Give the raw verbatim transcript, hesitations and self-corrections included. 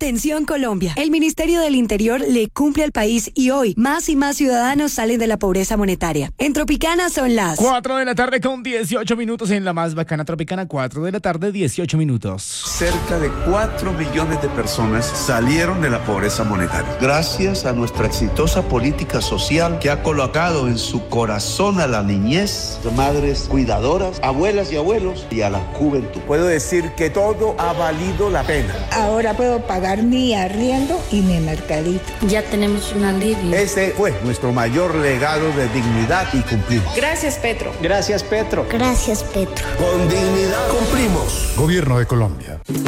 Atención Colombia, el Ministerio del Interior le cumple al país y hoy más y más ciudadanos salen de la pobreza monetaria. En Tropicana son las cuatro de la tarde con dieciocho minutos en la más bacana Tropicana, cuatro de la tarde, dieciocho minutos. Cerca de cuatro millones de personas salieron de la pobreza monetaria. Gracias a nuestra exitosa política social que ha colocado en su corazón a la niñez, madres cuidadoras, abuelas y abuelos y a la juventud. Puedo decir que todo ha valido la pena. Ahora puedo pagar mi arriendo y mi mercadito. Ya tenemos un alivio. Ese fue nuestro mayor legado de dignidad y cumplimos. Gracias, Petro. Gracias, Petro. Gracias, Petro. Con dignidad cumplimos. Gobierno de Colombia.